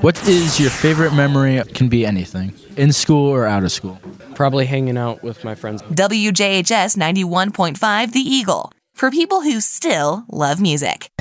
What is your favorite memory? It can be anything, in school or out of school. Probably hanging out with my friends. WJHS 91.5 The Eagle, for people who still love music.